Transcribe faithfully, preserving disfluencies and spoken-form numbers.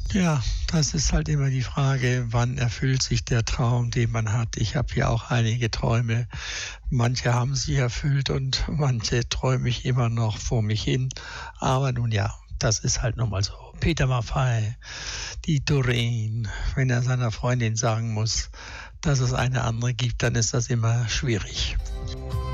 Ja, das ist halt immer die Frage, wann erfüllt sich der Traum, den man hat. Ich habe ja auch einige Träume. Manche haben sich erfüllt und manche träume ich immer noch vor mich hin. Aber nun ja, das ist halt nun mal so. Peter Maffay, die Doreen, wenn er seiner Freundin sagen muss, dass es eine andere gibt, dann ist das immer schwierig.